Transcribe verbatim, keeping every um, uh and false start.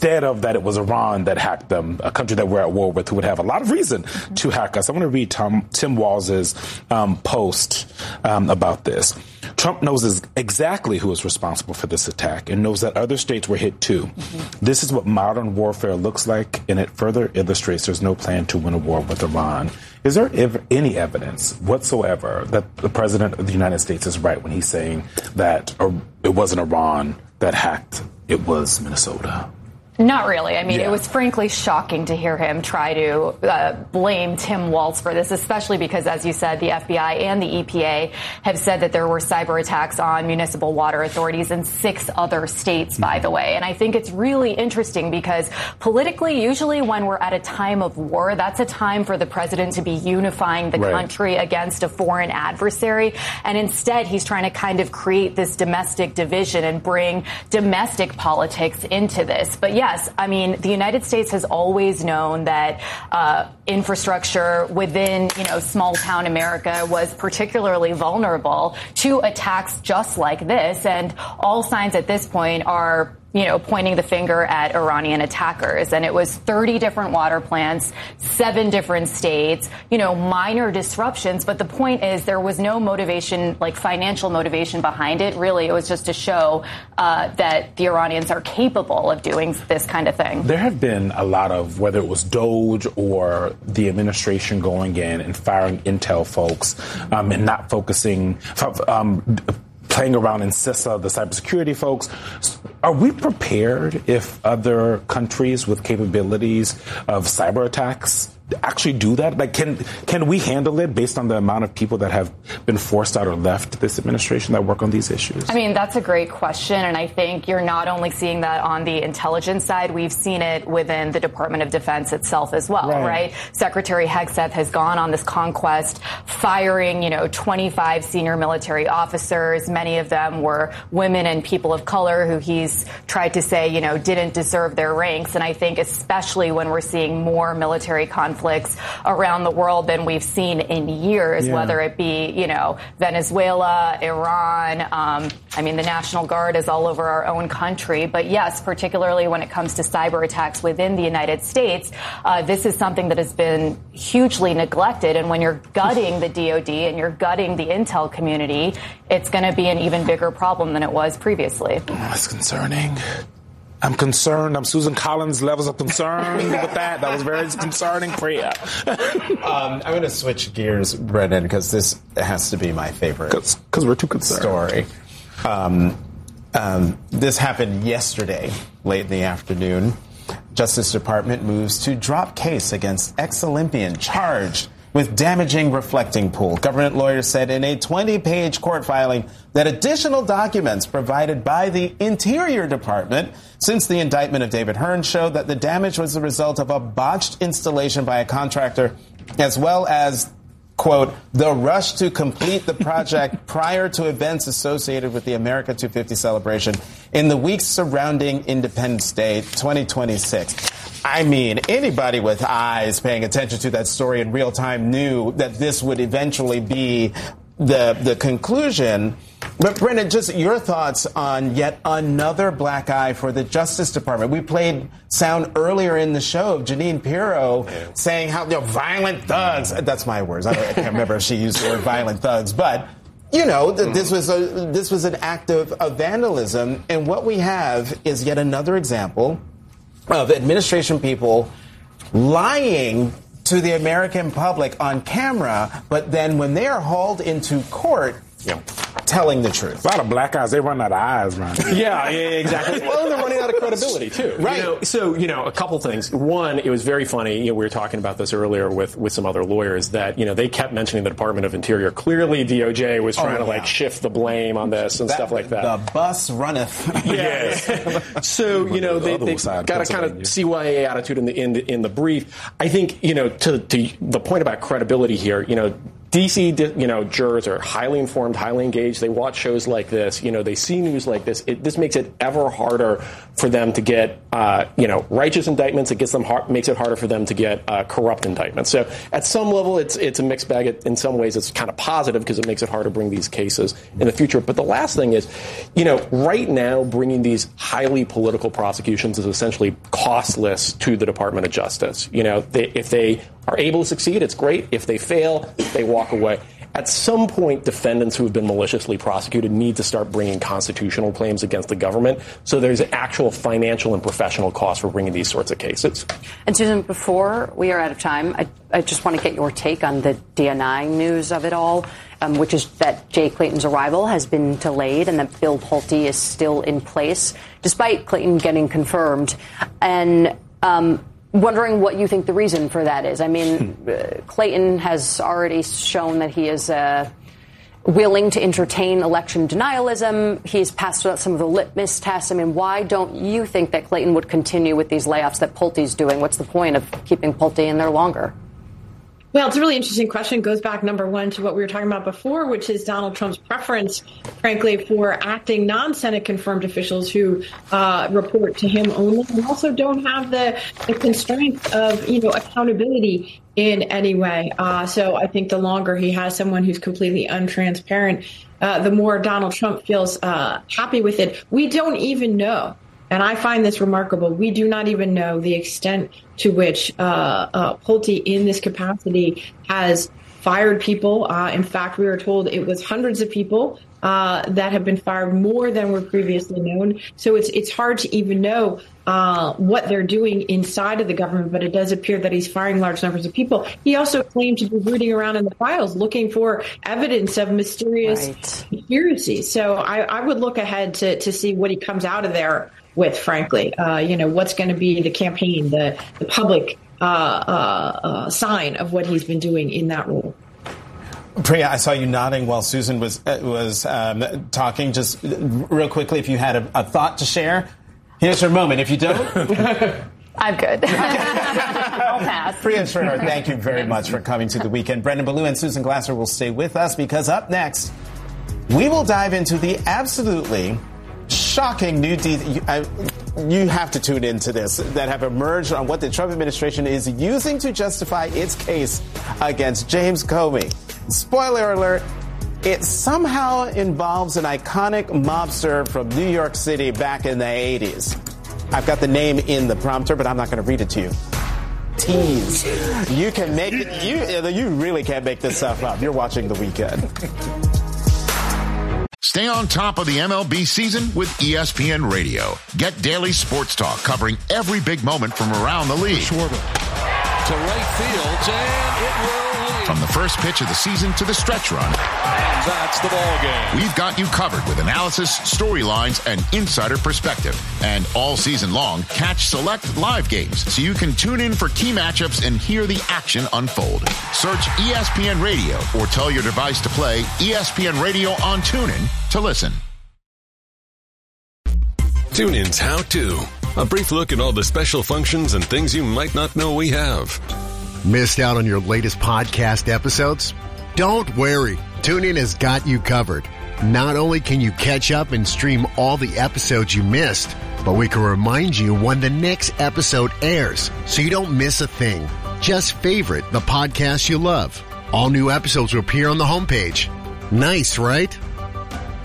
instead of that it was Iran that hacked them, a country that we're at war with who would have a lot of reason to hack us. I want to read Tom, Tim Walz's um, post um, about this. Trump knows exactly who is responsible for this attack and knows that other states were hit too. Mm-hmm. This is what modern warfare looks like, and it further illustrates there's no plan to win a war with Iran. Is there ev- any evidence whatsoever that the president of the United States is right when he's saying that or it wasn't Iran that hacked, it was Minnesota? Not really. I mean, yeah. It was frankly shocking to hear him try to uh, blame Tim Walz for this, especially because, as you said, the F B I and the E P A have said that there were cyber attacks on municipal water authorities in six other states, by the way. And I think it's really interesting because politically, usually when we're at a time of war, that's a time for the president to be unifying the right. country against a foreign adversary. And instead, he's trying to kind of create this domestic division and bring domestic politics into this. But yeah, Yes, I mean, the United States has always known that uh, infrastructure within, you know, small town America was particularly vulnerable to attacks just like this. And all signs at this point are, you know, pointing the finger at Iranian attackers. And it was thirty different water plants, seven different states, you know, minor disruptions. But the point is there was no motivation, like financial motivation behind it. Really, it was just to show uh, that the Iranians are capable of doing this kind of thing. There have been a lot of, whether it was Doge or the administration going in and firing intel folks um, and not focusing, um, playing around in CISA, the cybersecurity folks. Are we prepared if other countries with capabilities of cyber attacks actually do that? Like, can can we handle it based on the amount of people that have been forced out or left this administration that work on these issues? I mean, that's a great question. And I think you're not only seeing that on the intelligence side, we've seen it within the Department of Defense itself as well, right? right? Secretary Hegseth has gone on this conquest, firing, you know, twenty-five senior military officers. Many of them were women and people of color who he's tried to say, you know, didn't deserve their ranks. And I think especially when we're seeing more military conflicts around the world than we've seen in years, yeah. whether it be, you know, Venezuela, Iran. Um, I mean, the National Guard is all over our own country. But yes, particularly when it comes to cyber attacks within the United States, uh, this is something that has been hugely neglected. And when you're gutting the D O D and you're gutting the intel community, it's going to be an even bigger problem than it was previously. Oh, that's concerning. I'm concerned. I'm Susan Collins levels of concern with that. That was very concerning, Priya. um, I'm going to switch gears, Brendan, because this has to be my favorite. Because we're too concerned. Story. Um, um, this happened yesterday, late in the afternoon. Justice Department moves to drop case against ex-Olympian charged with damaging reflecting pool. Government lawyers said in a twenty-page court filing that additional documents provided by the Interior Department since the indictment of David Hearn showed that the damage was the result of a botched installation by a contractor, as well as, quote, the rush to complete the project prior to events associated with the America two fifty celebration in the weeks surrounding Independence Day twenty twenty-six. I mean, anybody with eyes paying attention to that story in real time knew that this would eventually be the the conclusion. But, Brendan, just your thoughts on yet another black eye for the Justice Department. We played sound earlier in the show of Jeanine Pirro yeah. saying how, you know, violent thugs. That's my words. I, I can't remember if she used the word violent thugs. But, you know, th- this was a, this was an act of, of vandalism. And what we have is yet another example of administration people lying to the American public on camera, but then when they are hauled into court, you know, telling the truth. A lot of black eyes, they run out of eyes, man. yeah, yeah, exactly. Well, they're running out of credibility, too. Right. You know, so, you know, a couple things. One, it was very funny. You know, we were talking about this earlier with, with some other lawyers that, you know, they kept mentioning the Department of Interior. Clearly, D O J was trying oh, yeah. to, like, shift the blame on this and that, stuff like that. The bus runneth. Yes. So, you know, they, they got a kind of C Y A attitude in the, in the in the brief. I think, you know, to, to the point about credibility here, you know, D C, you know, jurors are highly informed, highly engaged. They watch shows like this. You know, they see news like this. It, this makes it ever harder for them to get, uh, you know, righteous indictments. It gets them hard, makes it harder for them to get uh, corrupt indictments. So at some level, it's it's a mixed bag. In some ways, it's kind of positive because it makes it harder to bring these cases in the future. But the last thing is, you know, right now, bringing these highly political prosecutions is essentially costless to the Department of Justice. You know, they, if they are able to succeed, it's great. If they fail, they walk away. At some point, defendants who have been maliciously prosecuted need to start bringing constitutional claims against the government. So there's an actual financial and professional cost for bringing these sorts of cases. And Susan, before we are out of time, I, I just want to get your take on the D N I news of it all, um, which is that Jay Clayton's arrival has been delayed and that Bill Pulte is still in place, despite Clayton getting confirmed. And um, wondering what you think the reason for that is. I mean, uh, Clayton has already shown that he is uh, willing to entertain election denialism. He's passed out some of the litmus tests. I mean, why don't you think that Clayton would continue with these layoffs that Pulte's doing? What's the point of keeping Pulte in there longer? Well, it's a really interesting question. It goes back, number one, to what we were talking about before, which is Donald Trump's preference, frankly, for acting non-Senate confirmed officials who uh, report to him only and also don't have the, the constraint of, you know, accountability in any way. Uh, so I think the longer he has someone who's completely untransparent, uh, the more Donald Trump feels uh, happy with it. We don't even know. And I find this remarkable. We do not even know the extent to which uh, uh, Pulte in this capacity has fired people. Uh, in fact, we were told it was hundreds of people uh, that have been fired, more than were previously known. So it's it's hard to even know uh, what they're doing inside of the government, but it does appear that he's firing large numbers of people. He also claimed to be rooting around in the files looking for evidence of mysterious right. conspiracies. So I, I would look ahead to, to see what he comes out of there with, frankly. Uh, you know, what's going to be the campaign, the, the public uh, uh, uh, sign of what he's been doing in that role. Priya, I saw you nodding while Susan was uh, was um, talking. Just real quickly, if you had a, a thought to share, here's your moment. If you don't, I'm good. I'll pass. Priya Srinath, thank you very much for coming to The Weekend. Brendan Ballou and Susan Glasser will stay with us because up next, we will dive into the absolutely shocking new details. You have to tune into this that have emerged on what the Trump administration is using to justify its case against James Comey. Spoiler alert, it somehow involves an iconic mobster from New York City back in the eighties. I've got the name in the prompter, but I'm not going to read it to you. Tease. You can make it, you, you really can't make this stuff up. You're watching The Weekend. Stay on top of the M L B season with E S P N Radio. Get daily sports talk covering every big moment from around the league. Schwarber to right field, and it will lead. From the first pitch of the season to the stretch run. And that's the ball game. We've got you covered with analysis, storylines, and insider perspective. And all season long, catch select live games so you can tune in for key matchups and hear the action unfold. Search E S P N Radio or tell your device to play E S P N Radio on TuneIn to listen. TuneIn's How To. A brief look at all the special functions and things you might not know we have. Missed out on your latest podcast episodes? Don't worry. TuneIn has got you covered. Not only can you catch up and stream all the episodes you missed, but we can remind you when the next episode airs so you don't miss a thing. Just favorite the podcast you love. All new episodes will appear on the homepage. Nice, right?